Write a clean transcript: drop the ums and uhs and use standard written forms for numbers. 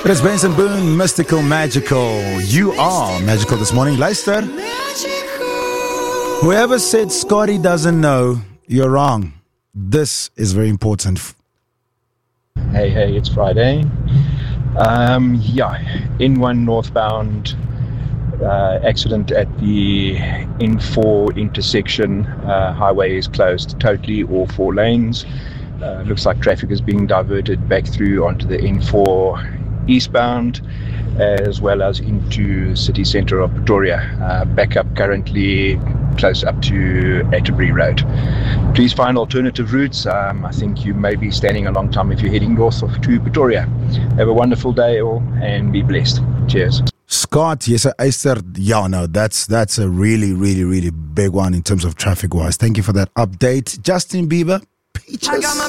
It is Benson Boone, Mystical Magical. You are magical this morning. Luister. Whoever said Scotty doesn't know, you're wrong. This is very important. Hey, it's Friday. N1 northbound accident at the N4 intersection. Highway is closed totally, all 4 lanes. Looks like traffic is being diverted back through onto the N4 eastbound, as well as into city centre of Pretoria. Backup currently close up to Atterbury Road. Please find alternative routes. I think you may be standing a long time if you're heading north to Pretoria. Have a wonderful day all and be blessed. Cheers. Scott, yes, Easter. Yeah, no, that's a really, really, really big one in terms of traffic wise. Thank you for that update. Justin Bieber, Peaches.